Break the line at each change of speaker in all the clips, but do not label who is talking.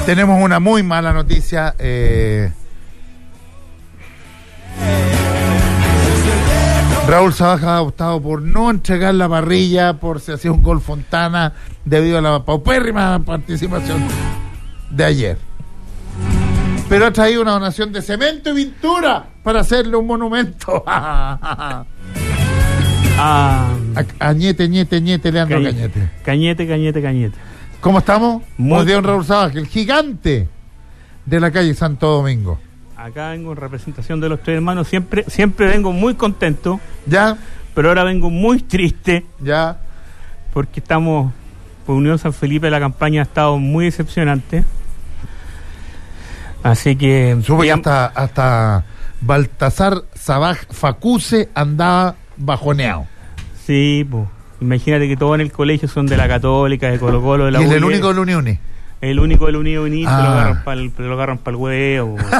Tenemos una muy mala noticia. Raúl Sabaj ha optado por no entregar la parrilla por si hacía un gol Fontana debido a la paupérrima participación de ayer. Pero ha traído una donación de cemento y pintura para hacerle un monumento. Añete, Leandro Cañete. ¿Cómo estamos? Muy bien, Raúl Sabaj, el gigante de la calle Santo Domingo.
Acá vengo en representación de los tres hermanos. Siempre vengo muy contento.
Ya.
Pero ahora vengo muy triste.
Ya.
Porque estamos, por Unión San Felipe, la campaña ha estado muy decepcionante. Así que...
Supe que hasta Baltasar Sabaj Facuse andaba bajoneado.
Sí, pues. Imagínate que todos en el colegio son de la Católica, de Colo-Colo, de la
U. ¿Y el único de la Unión?
El único de la Unión, se lo agarran para el huevo. Y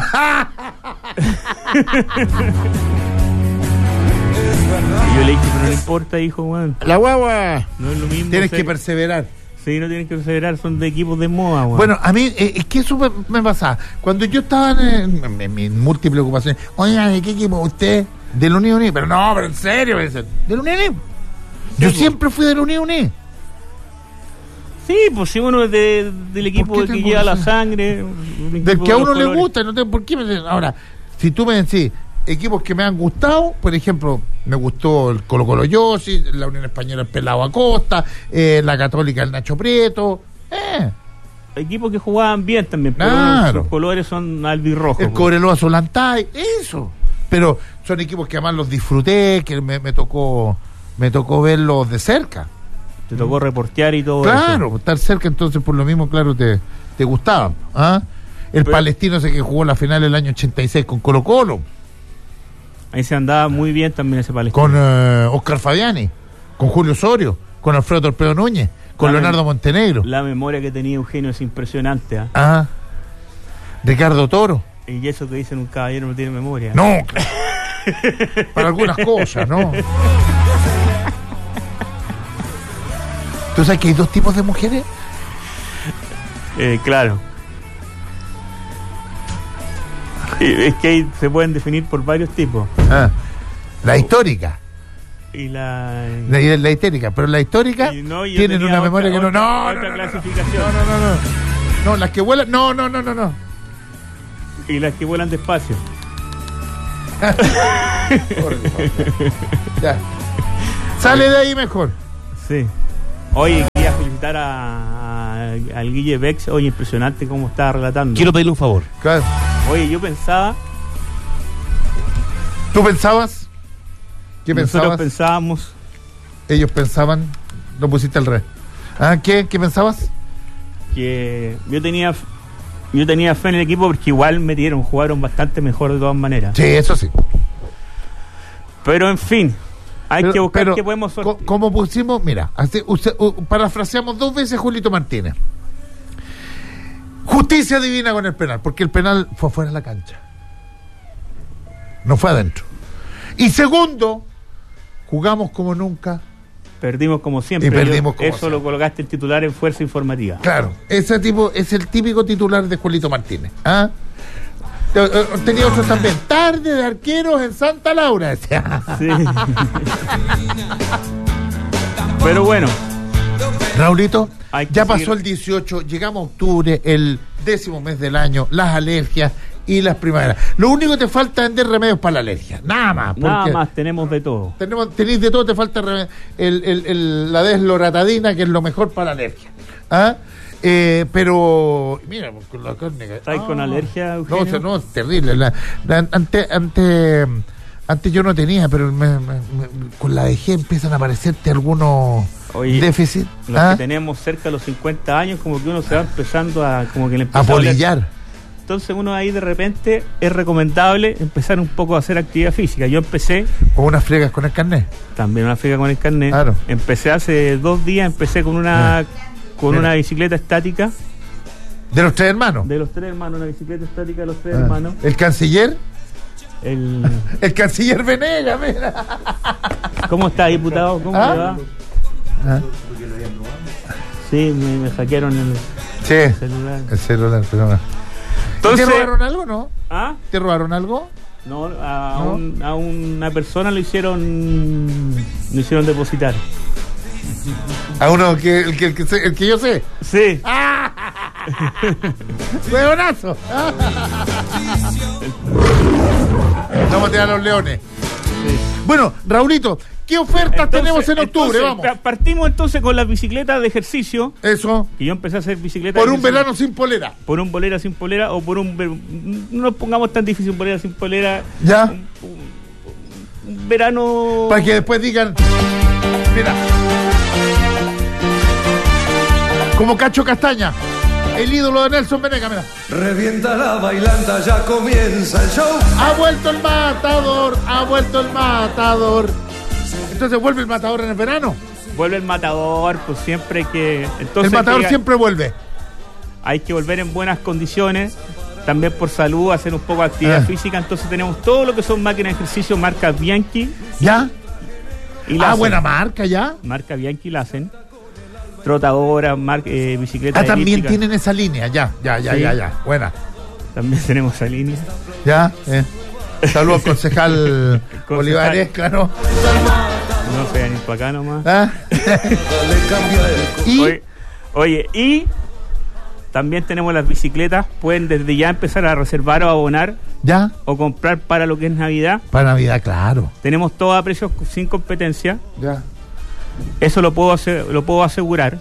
yo le dije, pero no importa, hijo, weón.
La guagua.
No es lo mismo.
Tienes que perseverar.
Sí, no tienes que perseverar, son de equipos de moda, weón.
Bueno, a mí, es que eso me pasaba. Cuando yo estaba en mis múltiples ocupaciones, oiga, ¿de qué equipo usted? De la Unión. Pero no, pero en serio, de la Unión. Yo siempre fui de la Unión.
Sí, pues si uno es del equipo que lleva la sangre,
del que a uno le gusta, no tengo por qué. Ahora, si tú me decís equipos que me han gustado, por ejemplo, me gustó el Colo-Colo Yossi, la Unión Española el Pelao Acosta, la Católica el Nacho Prieto,
equipos que jugaban bien también, pero
claro.
Sus colores son albirrojos.
El Cobreloa Solantay, eso. Pero son equipos que además los disfruté, que me tocó verlos de cerca.
Te tocó reportear y todo.
Claro,
eso.
Estar cerca, entonces por lo mismo, claro, te gustaban. El palestino ese que jugó la final el año 86 con Colo-Colo.
Ahí se andaba muy bien también ese palestino.
Con Oscar Fabiani, con Julio Osorio, con Alfredo Torpedo Núñez, con Leonardo Montenegro.
La memoria que tenía Eugenio es impresionante.
Ricardo Toro.
Y eso que dicen un caballero no tiene memoria.
No, para algunas cosas, ¿no? ¿Tú sabes que hay dos tipos de mujeres?
Claro. Es que ahí se pueden definir por varios tipos.
La histórica.
Y la
histérica. Pero la histórica tienen una memoria que no.
Otra clasificación.
No, las que vuelan. No.
Y las que vuelan despacio.
Ya. Sale de ahí mejor.
Sí. Oye, quería felicitar al Guille Bex. Oye, impresionante cómo estaba relatando.
Quiero pedirle un favor.
Claro.
Oye, yo pensaba...
¿Tú pensabas? ¿Qué pensabas?
Nosotros pensábamos...
Ellos pensaban... Lo pusiste al revés. ¿Qué pensabas?
Que yo tenía fe en el equipo porque igual jugaron bastante mejor de todas maneras.
Sí, eso sí.
Pero en fin... Hay que buscar qué podemos sortear.
Como pusimos, mira, parafraseamos 2 veces Julito Martínez. Justicia divina con el penal, porque el penal fue afuera de la cancha. No fue adentro. Y segundo, jugamos como nunca.
Perdimos como siempre.
Y perdimos como
eso
siempre.
Lo colocaste el titular en Fuerza Informativa.
Claro, ese tipo es el típico titular de Julito Martínez. Tenía otros también. Tarde de arqueros en Santa Laura.
Sí. Pero bueno,
Raulito, ya pasó
seguir.
el 18, llegamos a octubre, el 10º mes del año, las alergias y las primaveras. Lo único que te falta es vender remedios para la alergia. Nada más.
Tenemos de todo.
Tenéis de todo, te falta la desloratadina, que es lo mejor para la alergia. Pero mira, con la carne.
¿Estás con alergia, Eugenio?
No, es terrible. Antes yo no tenía, pero con la vejez empiezan a aparecerte algunos déficits.
Los que tenemos cerca de los 50 años, como que uno se va empezando a
polillar.
Entonces uno ahí de repente es recomendable empezar un poco a hacer actividad física. Yo empecé...
¿Con unas friegas con el carnet?
También una friega con el carnet.
Claro.
Empecé hace 2 días, con una bicicleta estática.
¿De los 3 hermanos?
De los 3 hermanos, una bicicleta estática de los 3 hermanos.
¿El canciller?
El
canciller Venegas, mira.
¿Cómo está, diputado? ¿Cómo le va? Sí, me hackearon el...
Sí, el celular.
Entonces,
¿Te robaron algo, no?
¿Ah?
¿Te robaron algo?
No, a una persona lo hicieron depositar.
A uno el que yo sé.
Sí.
¡Ah! ¡Huevonazo! Vamos a tirar a los leones.
Sí.
Bueno, Raulito, ¿qué ofertas tenemos en octubre? Vamos.
Partimos entonces con las bicicletas de ejercicio.
Eso.
Que yo empecé a hacer bicicleta.
Por un verano sin polera.
Por un bolera sin polera o por un... No nos pongamos tan difícil, bolera sin polera.
Ya.
Un verano...
Para que después digan... Mira. Como Cacho Castaña, el ídolo de Nelson Venegas, mira.
Revienta la bailanta, ya comienza el show.
Ha vuelto el matador, ha vuelto el matador. Entonces vuelve el matador en el verano.
Vuelve el matador, pues siempre que... Entonces,
el matador siempre vuelve.
Hay que volver en buenas condiciones, también por salud, hacer un poco de actividad física. Entonces tenemos todo lo que son máquinas de ejercicio, marca Bianchi.
¿Ya?
Y Lassen.
Buena marca, ¿ya?
Marca Bianchi Lassen. Trotadoras, bicicletas
también
elípticas.
tienen esa línea, ya. Buena.
También tenemos esa línea.
Ya, saludos al concejal Olivares, claro.
No se van a ir para acá nomás.
¿Ah?
¿Y? Oye, y también tenemos las bicicletas. Pueden desde ya empezar a reservar o abonar.
¿Ya?
O comprar para lo que es Navidad.
Para Navidad, claro.
Tenemos todo a precios sin competencia.
Ya.
Eso lo puedo asegurar.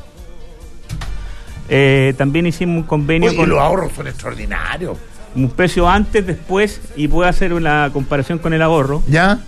También hicimos un convenio.
Oye, los ahorros son extraordinarios.
Un precio antes, después, y puedo hacer una comparación con el ahorro.
¿Ya?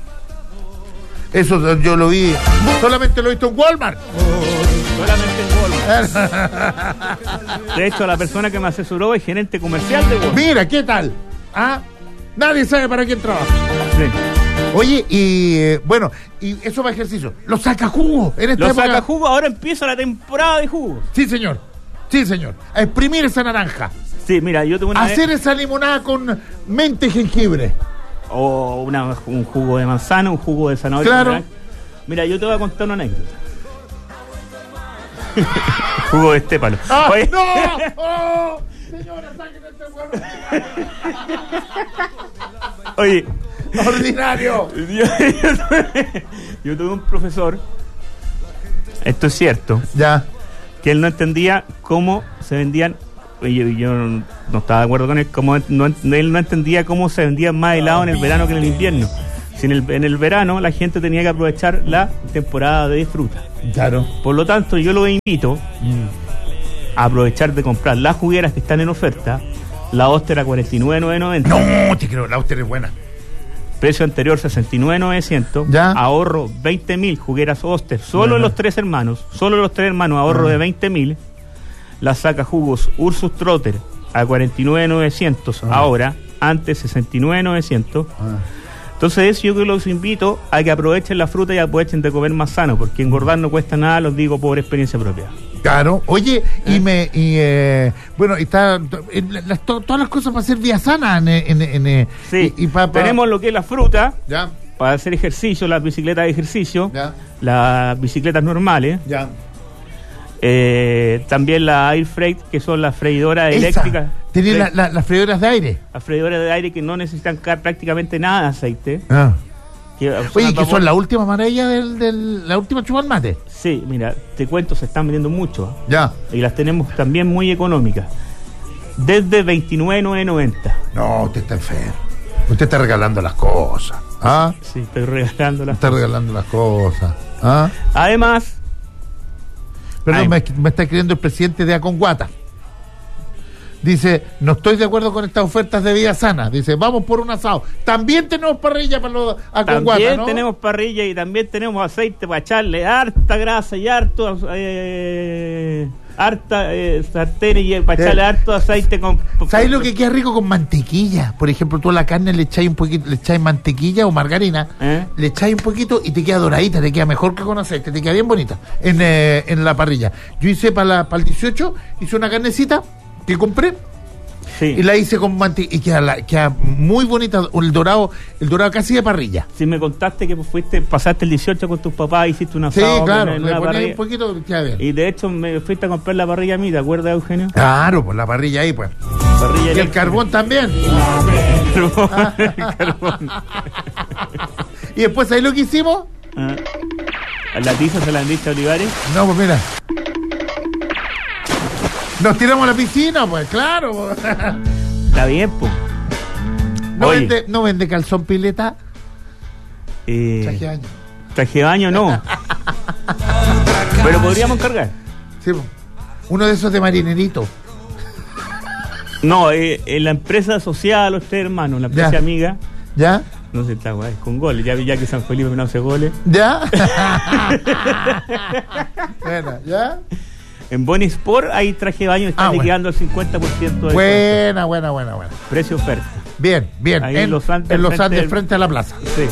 Eso yo lo vi. Solamente lo he visto en Walmart.
Solamente en Walmart. De hecho, la persona que me asesoró es gerente comercial de Walmart.
Mira, ¿qué tal? Nadie sabe para quién trabaja.
Sí.
Oye, y bueno, y eso va a ejercicio. Los sacajugos en esta época.
Los sacajugos, ahora empieza la temporada de jugos.
Sí, señor. A exprimir esa naranja.
Sí, mira, yo tengo
hacer esa limonada con menta y jengibre.
O un jugo de manzana, un jugo de zanahoria.
Claro.
Mira, yo te voy a contar una anécdota. Jugo de estépalo.
Oye. ¡No! ¡Oh! Señora, saquen este huevo.
Oye.
Ordinario.
Yo tuve un profesor, esto es cierto,
ya,
que él no entendía cómo se vendían. Yo no estaba de acuerdo con él. Él no entendía cómo se vendían más helados en el verano que en el invierno. Si en el verano la gente tenía que aprovechar la temporada de fruta.
Claro.
Por lo tanto, yo lo invito a aprovechar de comprar las jugueras que están en oferta. La Oster a 49.990.
No, te creo, la Oster es buena.
Precio anterior 69.900.
¿Ya?
Ahorro 20.000 jugueras Oster. Solo los tres hermanos. Ahorro de 20.000. La saca jugos Ursus Trotter a 49.900. Ahora, antes 69.900. Entonces yo que los invito a que aprovechen la fruta y aprovechen de comer más sano, porque engordar no cuesta nada, los digo por experiencia propia.
Claro, oye, bueno, está todas las cosas para hacer vía sana
sí, tenemos lo que es la fruta,
ya,
para hacer ejercicio, las bicicletas de ejercicio,
ya,
las bicicletas normales,
ya,
también la Air Freight, que son las freidoras eléctricas.
Tienen las freidoras de aire.
Las freidoras de aire que no necesitan prácticamente nada de aceite.
Oye, que son la última maravilla la última chupa al mate.
Sí, mira, te cuento, se están vendiendo mucho.
Ya.
Y las tenemos también muy económicas. Desde 29.990.
No, usted está enfermo. Usted está regalando las cosas.
Sí, estoy regalando las
cosas. Está regalando las cosas.
Además...
Perdón, me está escribiendo el presidente de Aconguata. Dice, no estoy de acuerdo con estas ofertas de vida sana. Dice, vamos por un asado. También tenemos parrilla para los Aconguata,
también,
¿no?
Tenemos parrilla y también tenemos aceite para echarle harta grasa y harto sartén y para echarle harto aceite con...
¿Sabes lo que queda rico con mantequilla? Por ejemplo, tú a la carne le echáis un poquito, le echáis mantequilla o margarina, le echáis un poquito y te queda doradita, te queda mejor que con aceite, te queda bien bonita en la parrilla. Yo hice para el 18, hice una carnecita que compré
Sí.
Y la hice con mantequilla y queda muy bonita. El dorado casi de parrilla.
Si me contaste que pasaste el 18 con tus papás, hiciste una
Sí,
asado
claro,
en
le
una
ponía
parrilla.
un poquito, queda bien.
Y de hecho me fuiste a comprar la parrilla a mí, ¿te acuerdas, Eugenio?
Claro, pues la parrilla ahí, pues.
Parrilla
Y el
eléctrica.
carbón también.
El carbón.
Y después ahí lo que hicimos.
Ah. ¿A la tiza se la han dicho a Olivares?
No, pues mira. Nos tiramos a la piscina, pues, claro. Pues.
Está bien, pues.
¿No vende calzón pileta? Traje de baño.
Traje de baño no. Pero podríamos cargar.
Sí, pues. Uno de esos de marinerito.
No, en la empresa asociada a los tres hermanos, la empresa
Ya.
amiga.
¿Ya?
No sé, está guay, con goles. Ya que San Felipe no hace goles.
¿Ya? Bueno, ¿ya?
En Boni Sport hay traje de baño, está liquidando el 50% de
Buena.
precio oferta.
Bien.
Ahí
En
en Los Andes,
Los
frente
Andes,
del-
frente a la plaza.
Sí.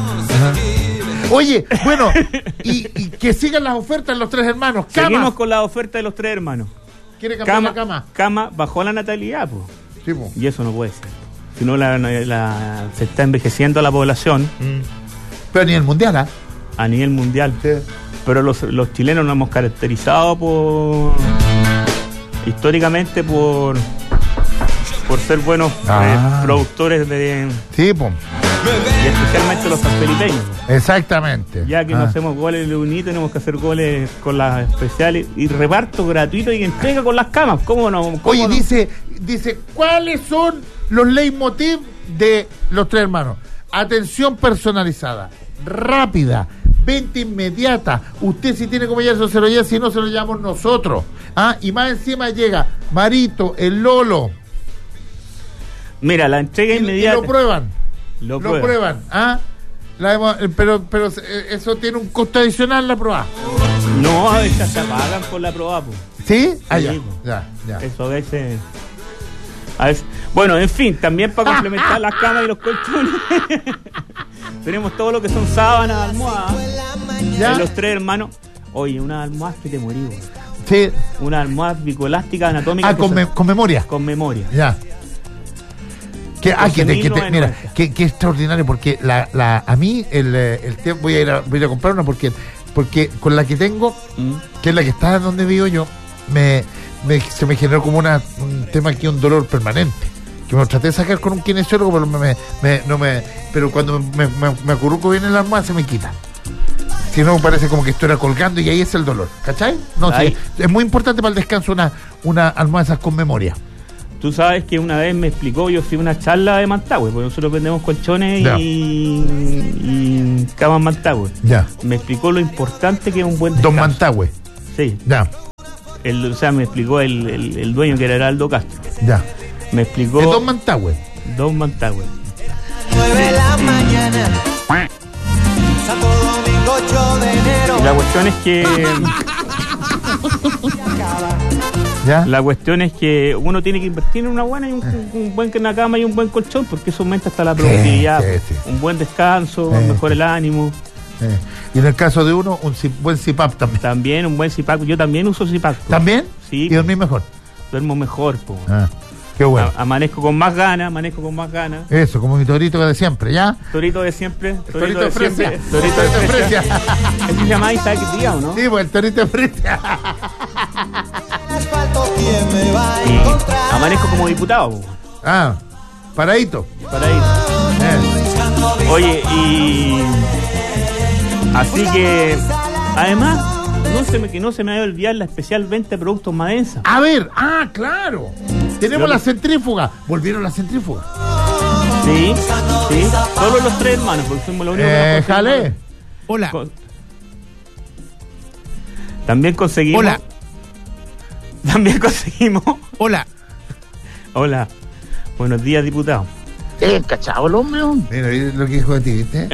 Oye, bueno, y que sigan las ofertas los tres hermanos.
Seguimos
Cama.
con la oferta de los tres hermanos.
¿Quiere cambiar la cama?
Cama bajó la natalidad, pues.
Sí, po.
Y eso no puede ser. Si no, se está envejeciendo la población
Pero ni el mundial, ¿ah?
a nivel mundial.
Sí.
Pero los chilenos nos hemos caracterizado históricamente por ser buenos productores
Sí, po.
y especialmente los sanfelipeños.
Exactamente.
Ya que no hacemos goles de unito, tenemos que hacer goles con las especiales y reparto gratuito y entrega con las camas. ¿Cómo no?
Oye, dice, ¿cuáles son los leitmotiv de los tres hermanos? Atención personalizada, rápida, venta inmediata. Usted si tiene como ya se lo lleva, si no se lo llevamos nosotros. Y más encima llega Marito, el Lolo.
Mira, la entrega inmediata.
Y lo prueban.
Lo
prueban. Pero eso tiene un costo adicional la prueba.
No, a veces se pagan por la prueba, pues.
¿Sí?
Sí,
Ya.
Eso a veces. Bueno, en fin, también para complementar las camas y los colchones. Tenemos todo lo que son sábanas, almohadas.
¿Ya?
De los tres hermanos. Oye, unas almohadas que te morí, güey.
Sí.
Unas almohadas bicolásticas anatómicas.
Con memoria.
Con memoria.
Ya. Mira,
12.990.
qué extraordinario, porque a mí el tiempo voy a ir a comprar una porque con la que tengo, que es la que está donde vivo yo, se me generó como un tema aquí, un dolor permanente, que me lo traté de sacar con un kinesiólogo, pero pero cuando me acurruco bien en la almohada se me quita. Si no, parece como que estuviera colgando y ahí es el dolor, ¿cachai? No, sí, es muy importante para el descanso una almohada esas con memoria.
Tú sabes que una vez me explicó, yo fui a una charla de Mantagüe, porque nosotros vendemos colchones y camas Mantagüe.
Ya.
Me explicó lo importante que es un buen descanso.
Don Mantagüe.
Sí.
Ya.
Me explicó el dueño, que era Heraldo Castro.
Ya.
Me explicó...
¿Es Don Mantagüe?
Don Mantagüe.
9 de la mañana, Santo Domingo 8 de enero.
Y la cuestión es que...
¿Ya?
La cuestión es que uno tiene que invertir en una buena y una cama y un buen colchón, porque eso aumenta hasta la productividad.
Sí.
Un buen descanso, mejora el ánimo.
Y en el caso de uno, buen CPAP también.
También un buen CPAP. Yo también uso CPAP.
¿También?
Sí.
¿Y dormir mejor?
Duermo mejor, po.
Qué bueno.
Amanezco con más ganas,
Eso, como mi torito de siempre, ¿ya?
Torito de siempre.
Torito de Fresia.
siempre, Torito de Fresia. ¿Así se llama Isaac Díaz, no?
Sí, pues el torito de Fresia.
Asfalto, ¿quién me va a
Y
encontrar?
amanezco como diputado, po.
Paradito.
Para ir. Oye, y... Así que... Además... que no se me vaya a olvidar la especial venta de productos Madensa.
A ver, claro. Tenemos la centrífuga. Volvieron las centrífugas.
Sí. Solo los tres hermanos, porque fuimos los únicos que nos
Jale.
conseguimos.
Hola.
También conseguimos.
Hola.
También conseguimos.
Hola.
Hola. Buenos días, diputado.
¿Cachado el hombre? Mira, ¿viste lo que dijo de ti, viste?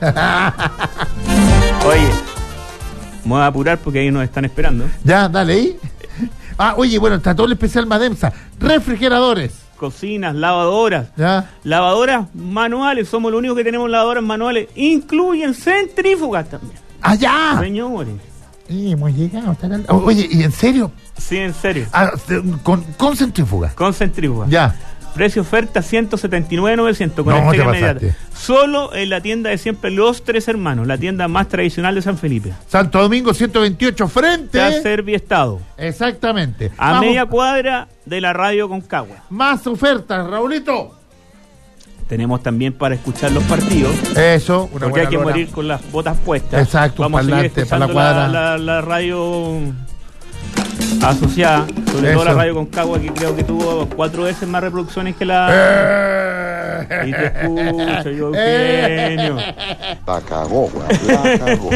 Oye, me voy a apurar porque ahí nos están esperando.
Ya, dale ahí. Oye, bueno, está todo el especial Madensa. Refrigeradores.
Cocinas, lavadoras.
Ya.
Lavadoras manuales, somos los únicos que tenemos lavadoras manuales. Incluyen centrífugas también.
¡Ya!
Señores.
Hemos llegado. Oye, ¿y en serio?
Sí, en serio.
Con centrífuga.
Con centrífuga.
Ya.
Precio oferta 179.900 con
No,
entrega
te
inmediata.
pasaste.
Solo en la tienda de siempre Los Tres Hermanos, la tienda más tradicional de San Felipe.
Santo Domingo 128 frente.
Está Serviestado.
Exactamente.
A
Vamos,
media cuadra de la radio Concagua.
más ofertas, Raulito.
Tenemos también para escuchar los partidos.
Eso, una
Porque
buena
hay que
lora.
morir con las botas puestas.
Exacto,
Vamos a seguir
parlante, para la
escuchando
cuadra.
la radio asociada, sobre todo la
Eso.
radio Concagua, que creo que tuvo 4 veces más reproducciones que la... Y te escucho, yo, Eugenio.
La cagó, weón, la cagó.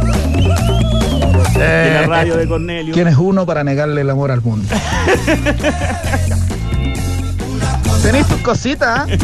De la radio de Cornelio.
¿Quién es uno para negarle el amor al mundo? Tenéis tus cositas, ¿eh?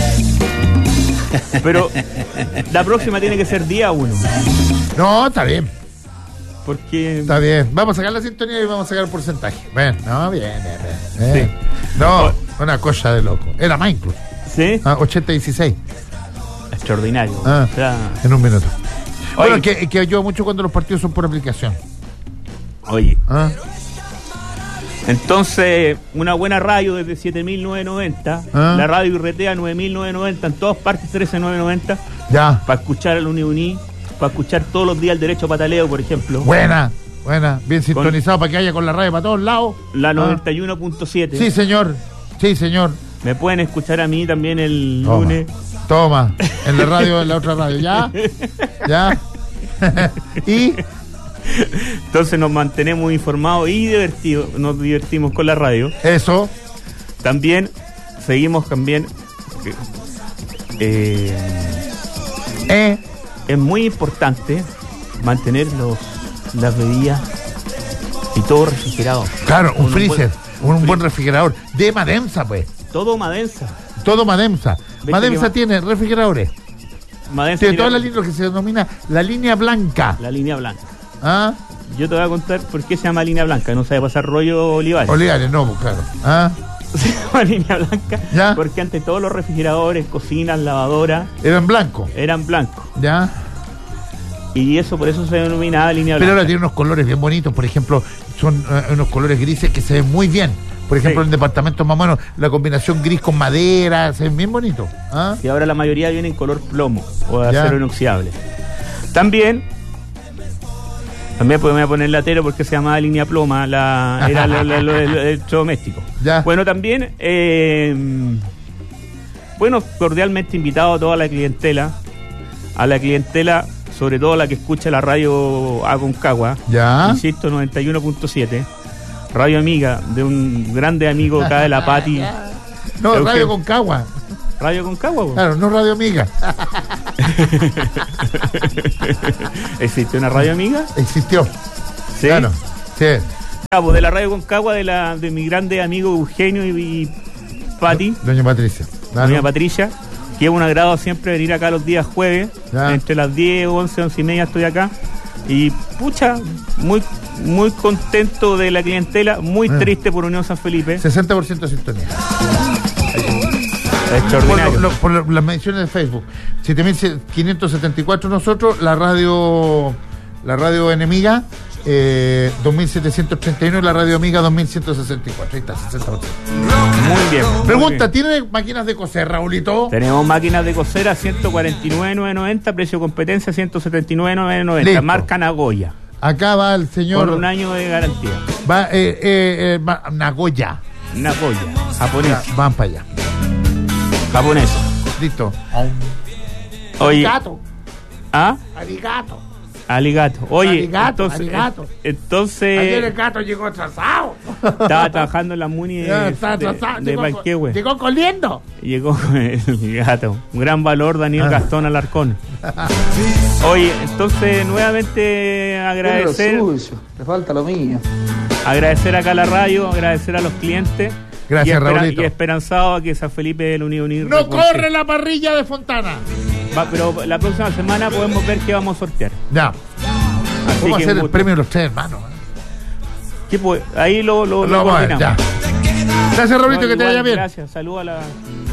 Pero la próxima tiene que ser día 1.
No, está bien.
Porque...
Está bien. Vamos a sacar la sintonía y vamos a sacar el porcentaje. Bien, no, bien.
Sí.
No, una cosa de loco. Era más incluso.
¿Sí?
80-16
Extraordinario.
Ah.
O sea,
en un minuto.
Oye.
Bueno, que ayuda mucho cuando los partidos son por aplicación.
oye,
¿Ah?
entonces, una buena radio desde 7.990,
Ah.
la radio Irretea 9.990, en todas partes 13.990,
Ya.
para escuchar al Uni, para escuchar todos los días el derecho pataleo, por ejemplo.
Buena. Bien sintonizado para que haya con la radio para todos lados.
La
Ah.
91.7.
Sí, señor.
Me pueden escuchar a mí también el
Toma.
lunes.
Toma. En la radio, en la otra radio. Ya. Y
Entonces nos mantenemos informados y divertidos, nos divertimos con la radio.
eso.
También seguimos es muy importante mantener las bebidas y todo refrigerado.
Claro, un
Con
freezer.
buen-
Un buen refrigerador. De Mademsa, pues.
Todo Madensa.
Todo Mademsa.
¿Viste
Mademsa
que
tiene refrigeradores.
Madensa
Tiene
tiene
toda la línea, lo que se denomina la línea blanca.
la línea blanca.
¿Ah?
Yo te voy a contar por qué se llama línea blanca. No sabe pasar rollo Olivares.
Olivares, no, pues, claro. ¿Ah?
Se llama línea blanca
¿Ya?
porque antes todos los refrigeradores, cocinas, lavadoras
Eran blancos.
eran blancos.
¿Ya?
Y eso por eso se denominaba línea
Pero
blanca.
ahora tiene unos colores bien bonitos. Por ejemplo, son unos colores grises que se ven muy bien. Por ejemplo,
Sí.
en departamentos más o menos, la combinación gris con madera, se ven bien bonitos. ¿Ah?
Y ahora la mayoría viene en color plomo o de
Ya.
acero inoxidable. También pues me voy a poner latero porque se llamaba línea ploma, era lo electrodoméstico.
Ya.
Bueno, también, cordialmente invitado a toda la clientela, sobre todo la que escucha la radio Aconcagua,
Ya.
insisto, 91.7, radio amiga de un grande amigo acá de la Pati.
No,
Eugenio.
Radio Concagua.
Radio Aconcagua, po.
Claro, no Radio Amiga.
¿Existe una radio amiga?
Existió.
Sí.
Claro. Sí.
Cabo, de la radio Concagua de mi grande amigo Eugenio y Pati,
Doña Patricia. Claro.
doña Patricia, que es un agrado siempre venir acá los días jueves,
Ya.
entre las 10, 11, 11 y media estoy acá. Y pucha, muy, muy contento de la clientela, muy triste por Unión San Felipe.
60% de sintonía.
Extraordinario.
Por las menciones de Facebook. 7.574 nosotros, la radio enemiga 2.739, la radio amiga 2.164. Ahí está, 60%.
Muy bien. muy
Pregunta,
bien.
¿tiene máquinas de coser, Raulito?
Tenemos máquinas de coser a 149.990, precio competencia 179.990,
Listo.
marca Nagoya,
Acá va el señor.
con un año de garantía.
Va, Nagoya.
Nagoya, japonés,
Ya, van para allá.
japonés.
Listo.
Oye,
Arigato.
¿ah?
Arigato.
Aligato. Oye,
Arigato,
entonces,
arigato.
entonces
Ayer el gato llegó atrasado.
estaba trabajando en la Muni
Ya, está atrasado.
de Panquehue.
Llegó coliendo.
Llegó con el gato. Un gran valor, Daniel
Ah.
Gastón Alarcón. Oye, entonces nuevamente agradecer
Le falta lo mío.
acá a la radio, agradecer a los clientes.
Gracias,
y
Raulito.
Y esperanzado a que San Felipe del Unir
No corre la parrilla de Fontana.
pero la próxima semana podemos ver qué vamos a sortear.
Ya.
Así
Vamos a
que
hacer el
gusto.
premio de los tres hermanos.
¿Qué, pues? Ahí lo
Lo vamos a ver,
coordinamos.
ya. Gracias, Raulito,
No,
que te
igual,
vaya bien.
Gracias, saludos a la